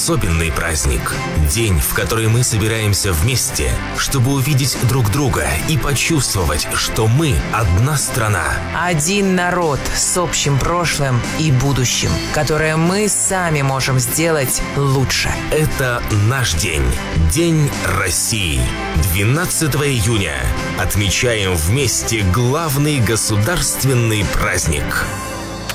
Особенный праздник. День, в который мы собираемся вместе, чтобы увидеть друг друга и почувствовать, что мы одна страна. Один народ с общим прошлым и будущим, которое мы сами можем сделать лучше. Это наш день. День России. 12 июня. Отмечаем вместе главный государственный праздник.